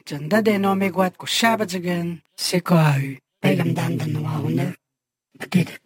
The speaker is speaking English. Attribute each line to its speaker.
Speaker 1: 전다대 놈의 꽌고 샤바즈근 세코아유 배감단단 와오늘 버티드